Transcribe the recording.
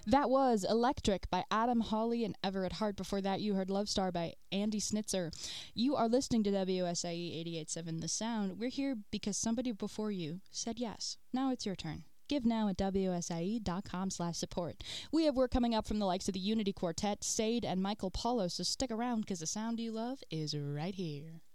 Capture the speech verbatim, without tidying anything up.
That was Electric by Adam Hawley and Everett Hart. Before that, you heard Love Star by Andy Snitzer. You are listening to W S I E eighty-eight point seven The Sound. We're here because somebody before you said yes. Now it's your turn. Give now at W S I E dot com slash support. We have work coming up from the likes of the Unity Quartet, Sade, and Michael Paulo, so stick around because the sound you love is right here.